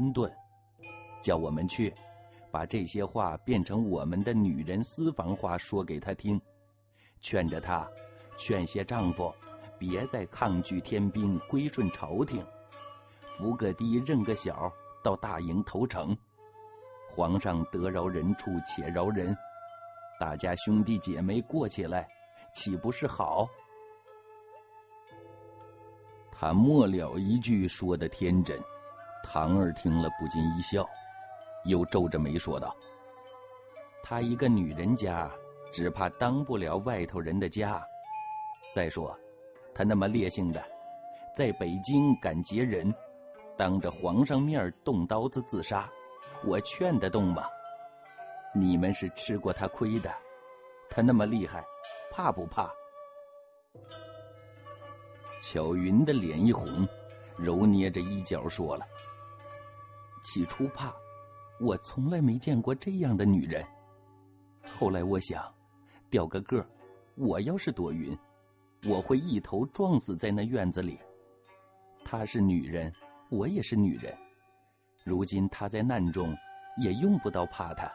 混沌，叫我们去把这些话变成我们的女人私房话说给他听，劝着他劝些丈夫别再抗拒天兵，归顺朝廷，扶个低认个小，到大营投诚。皇上得饶人处且饶人，大家兄弟姐妹过起来，岂不是好？他末了一句说得天真，堂儿听了不禁一笑，又皱着眉说道：她一个女人家，只怕当不了外头人的家。再说她那么烈性的，在北京敢劫人，当着皇上面动刀子自杀，我劝得动吗？你们是吃过她亏的，她那么厉害，怕不怕？巧云的脸一红，揉捏着衣角说了：起初怕，我从来没见过这样的女人。后来我想，掉个个，我要是朵云，我会一头撞死在那院子里。她是女人，我也是女人，如今她在难中，也用不到怕她。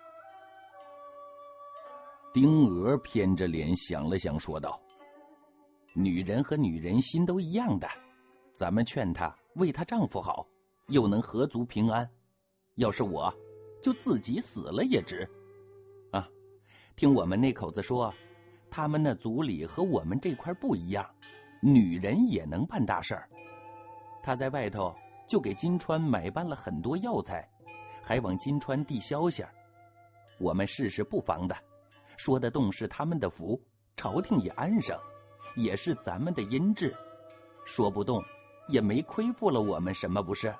丁娥偏着脸想了想，说道：女人和女人心都一样的，咱们劝她为她丈夫好，又能合足平安。要是我，就自己死了也值。啊，听我们那口子说，他们那族里和我们这块不一样，女人也能办大事儿。他在外头就给金川买办了很多药材，还往金川递消息。我们试试不妨的，说得动是他们的福，朝廷也安生，也是咱们的阴质，说不动也没亏负了我们什么，不是？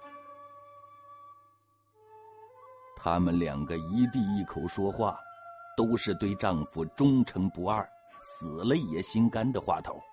他们两个一地一口说话，都是对丈夫忠诚不二，死了也心甘的话头。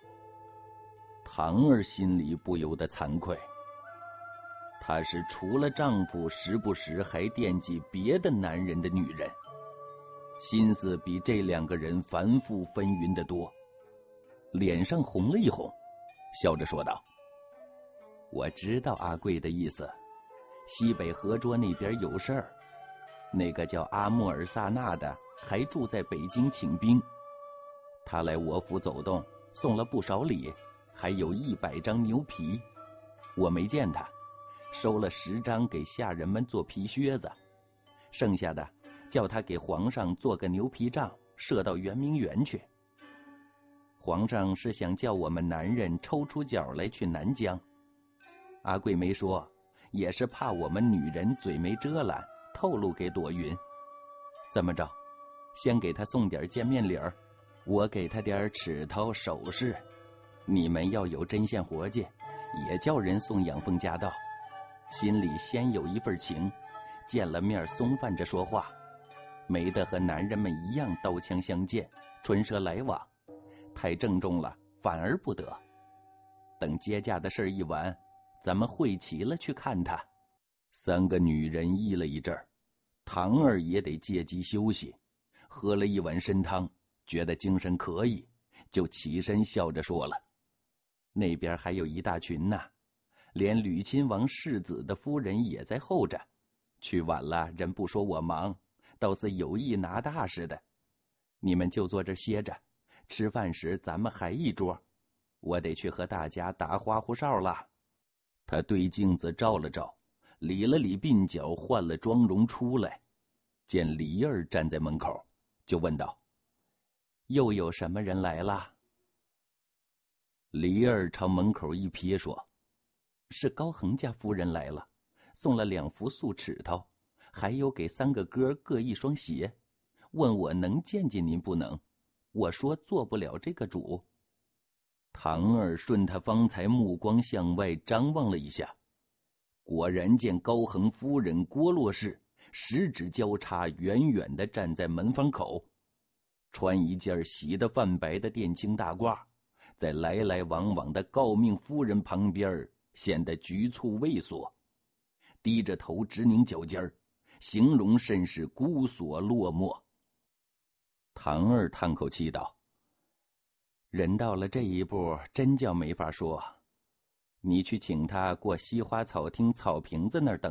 堂儿心里不由得惭愧，她是除了丈夫时不时还惦记别的男人的女人，心思比这两个人繁复纷纭得多，脸上红了一红，笑着说道：我知道阿贵的意思，西北河涿那边有事儿，那个叫阿莫尔萨纳的还住在北京请兵，他来我府走动，送了不少礼，还有100张牛皮，我没见他，收了10张给下人们做皮靴子，剩下的叫他给皇上做个牛皮杖，射到圆明园去。皇上是想叫我们男人抽出脚来去南疆，阿贵没说，也是怕我们女人嘴没遮拦，透露给朵云。这么着，先给他送点见面礼儿，我给他点尺头首饰，你们要有针线活计，也叫人送养凤驾到，心里先有一份情，见了面松泛着说话，没得和男人们一样刀枪相见，唇舌来往，太郑重了反而不得。等接驾的事一完，咱们会齐了去看他。3个女人议了一阵儿，堂儿也得借机休息，喝了一碗参汤，觉得精神可以，就起身笑着说了：那边还有一大群呢，连吕亲王世子的夫人也在候着，去晚了人不说我忙，倒是有意拿大似的。你们就坐这歇着，吃饭时咱们还一桌，我得去和大家打花胡哨了。他对镜子照了照，理了理鬓角，换了妆容出来，见梨儿站在门口，就问道：又有什么人来了？梨儿朝门口一瞥，说：是高恒家夫人来了，送了2副素尺头，还有给3个哥各一双鞋，问我能见见您不能，我说做不了这个主。堂儿顺他方才目光向外张望了一下，果然见高恒夫人郭洛氏10指交叉，远远地站在门房口，穿一件洗得泛白的靛青大褂，在来来往往的诰命夫人旁边显得局促畏缩，低着头直拧脚尖，形容甚是孤锁落寞。堂儿叹口气道：人到了这一步，真叫没法说。你去请他过西花草厅草坪子那儿等